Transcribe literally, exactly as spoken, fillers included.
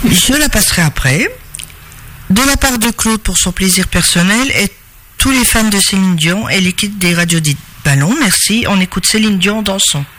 Je la passerai après. De la part de Claude pour son plaisir personnel et tous les fans de Céline Dion et l'équipe des radios dites Ballon, merci. On écoute Céline Dion, dansons.